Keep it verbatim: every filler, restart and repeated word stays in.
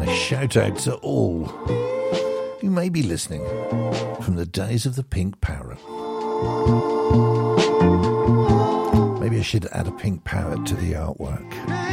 Shout out to all who may be listening from the days of the Pink Parrot. Maybe I should add a pink parrot to the artwork.